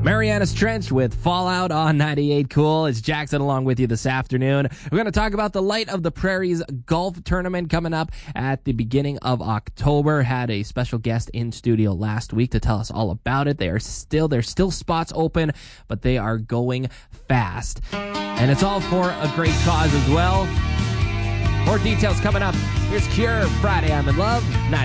Marianas Trench with Fallout on 98 Cool. It's Jackson along with you this afternoon. We're going to talk about the Light of the Prairies golf tournament coming up at the beginning of October. Had a special guest in studio last week to tell us all about it. There's still spots open, but they are going fast. And it's all for a great cause as well. More details coming up. Here's Cure, Friday I'm in Love, 98.